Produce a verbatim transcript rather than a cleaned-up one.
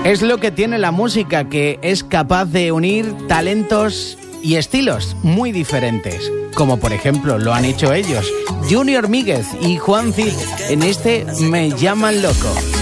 Es lo que tiene la música, que es capaz de unir talentos y estilos muy diferentes, como por ejemplo lo han hecho ellos, Junior Míguez y Juan Cid, en este Me Llaman Loco.